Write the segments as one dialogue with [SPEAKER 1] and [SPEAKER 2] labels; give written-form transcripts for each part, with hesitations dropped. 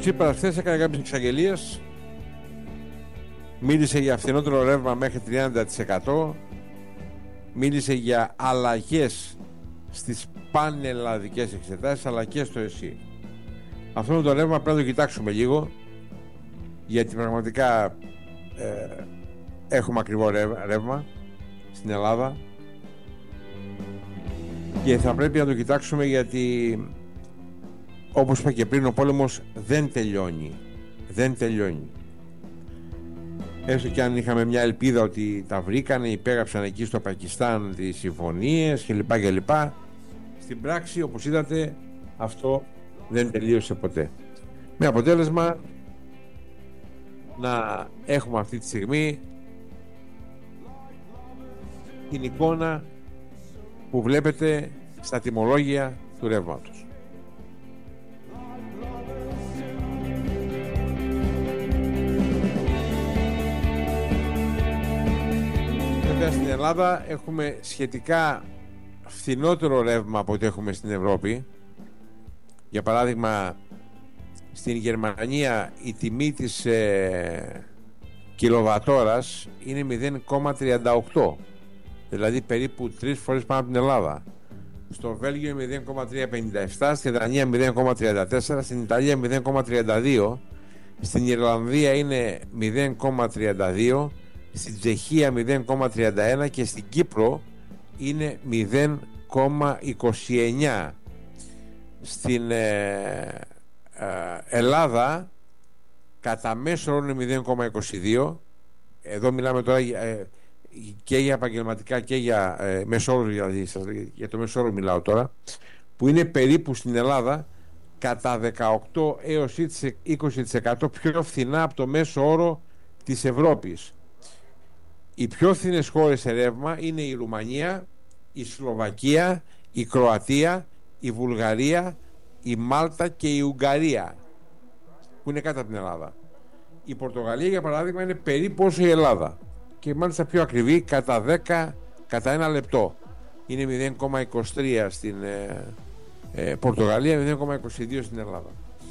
[SPEAKER 1] Τσίπρας χθες έκανε κάποιες εξαγγελίες. Μίλησε για φθηνότερο ρεύμα μέχρι 30%. Μίλησε για αλλαγές στις πανελλαδικές εξετάσεις αλλά και στο ΕΣΥ. Αυτό το ρεύμα πρέπει να το κοιτάξουμε λίγο, γιατί πραγματικά έχουμε ακριβό ρεύμα στην Ελλάδα και θα πρέπει να το κοιτάξουμε, γιατί όπως είπα και πριν, ο πόλεμος δεν τελειώνει. Έστω και αν είχαμε μια ελπίδα ότι τα βρήκανε, υπέγραψαν εκεί στο Πακιστάν τις συμφωνίες κλπ, στην πράξη, όπως είδατε, αυτό δεν τελείωσε ποτέ, με αποτέλεσμα να έχουμε αυτή τη στιγμή την εικόνα που βλέπετε στα τιμολόγια του ρεύματος. Βέβαια στην Ελλάδα έχουμε σχετικά φθηνότερο ρεύμα από ό,τι έχουμε στην Ευρώπη. Για παράδειγμα, στην Γερμανία η τιμή της κιλοβατόρας είναι 0,38, δηλαδή περίπου 3 φορές πάνω από την Ελλάδα. Στο Βέλγιο είναι 0,357, στην Δανία 0,34, στην Ιταλία 0,32, στην Ιρλανδία είναι 0,32, στην Τσεχία 0,31 και στην Κύπρο είναι 0,29. Στην Ελλάδα κατά μέσο όρο είναι 0,22. Εδώ μιλάμε τώρα και για επαγγελματικά και για μέσο όρο, δηλαδή για το μέσο όρο μιλάω τώρα, που είναι περίπου στην Ελλάδα κατά 18 έως 20% πιο φθηνά από το μέσο όρο της Ευρώπης. Οι πιο φθηνές χώρες σε ρεύμα είναι η Ρουμανία, η Σλοβακία, η Κροατία, η Βουλγαρία, η Μάλτα και η Ουγγαρία, που είναι κάτω από την Ελλάδα. Η Πορτογαλία, για παράδειγμα, είναι περίπου όσο η Ελλάδα και μάλιστα πιο ακριβή, κατά 10, κατά ένα λεπτό. Είναι 0,23 στην Πορτογαλία, 0,22 στην Ελλάδα.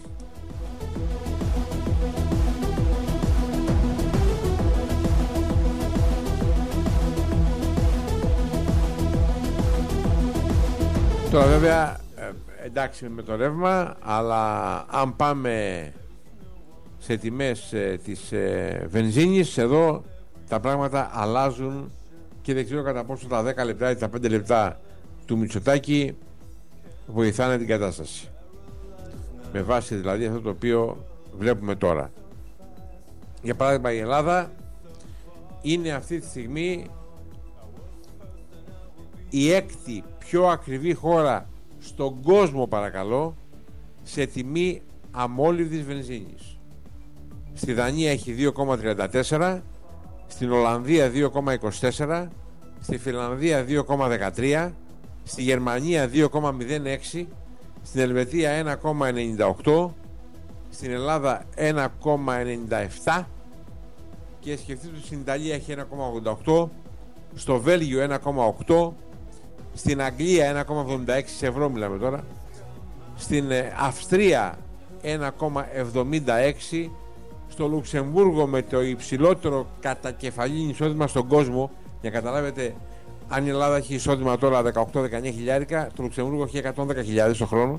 [SPEAKER 1] Τώρα βέβαια εντάξει με το ρεύμα, αλλά αν πάμε σε τιμές της βενζίνης, εδώ τα πράγματα αλλάζουν και δεν ξέρω κατά πόσο τα 10 λεπτά ή τα 5 λεπτά του Μητσοτάκη βοηθάνε την κατάσταση, με βάση δηλαδή αυτό το οποίο βλέπουμε τώρα. Για παράδειγμα, η Ελλάδα είναι αυτή τη στιγμή η έκτη πιο ακριβή χώρα στον κόσμο, παρακαλώ, σε τιμή αμόλυβδης βενζίνης. Στη Δανία έχει 2,34, στην Ολλανδία 2,24, στη Φιλανδία 2,13, στη Γερμανία 2,06, στην Ελβετία 1,98, στην Ελλάδα 1,97 και σκεφτείτε ότι στην Ιταλία έχει 1,88, στο Βέλγιο 1,8, στην Αγγλία 1,76 ευρώ μιλάμε τώρα, στην Αυστρία 1,76, στο Λουξεμβούργο με το υψηλότερο κατακεφαλήν εισόδημα στον κόσμο, για να καταλάβετε, αν η Ελλάδα έχει εισόδημα τώρα 18-19 χιλιάρικα, το Λουξεμβούργο έχει 110.000 το χρόνο,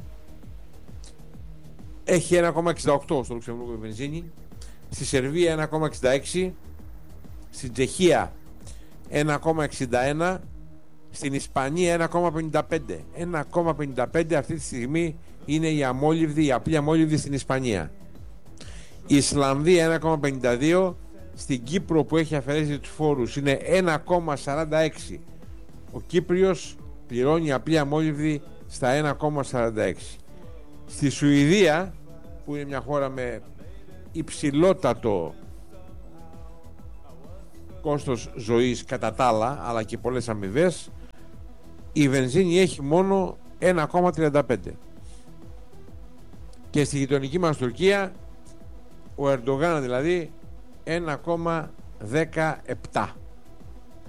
[SPEAKER 1] έχει 1,68 στο Λουξεμβούργο η βενζίνη, στη Σερβία 1,66, στην Τσεχία 1,61, στην Ισπανία 1,55. 1,55 αυτή τη στιγμή είναι η απλή αμόλυβδη στην Ισπανία. Η Ισλανδία 1,52, στην Κύπρο που έχει αφαιρέσει τους φόρους είναι 1,46. Ο Κύπριος πληρώνει απλή αμόλυβδη στα 1,46. Στη Σουηδία, που είναι μια χώρα με υψηλότατο κόστος ζωής κατά τα άλλα, αλλά και πολλές αμοιβές, η βενζίνη έχει μόνο 1,35. Και στη γειτονική μας Τουρκία, ο Ερντογάν δηλαδή 1,17.